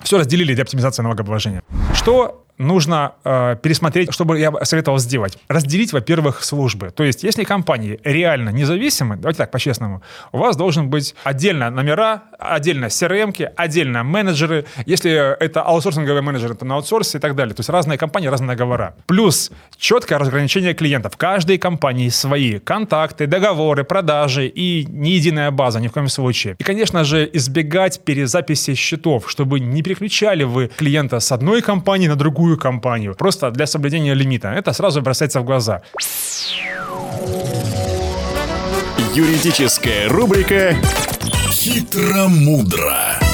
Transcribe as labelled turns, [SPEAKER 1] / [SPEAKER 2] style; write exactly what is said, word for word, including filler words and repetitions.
[SPEAKER 1] все разделили для оптимизации налогообложения. Что нужно э, пересмотреть, чтобы я советовал сделать? Разделить, во-первых, службы. То есть, если компании реально независимы, давайте так, по-честному, у вас должен быть отдельно номера, отдельно си эр эм-ки, отдельно менеджеры. Если это аутсорсинговые менеджеры, то на аутсорсе и так далее. То есть, разные компании, разные договора. Плюс четкое разграничение клиентов. В каждой компании свои контакты, договоры, продажи и не единая база ни в коем случае. И, конечно же, избегать перезаписи счетов, чтобы не переключали вы клиента с одной компании на другую компанию, просто для соблюдения лимита. Это сразу бросается в глаза.
[SPEAKER 2] Юридическая рубрика «Хитро-мудро».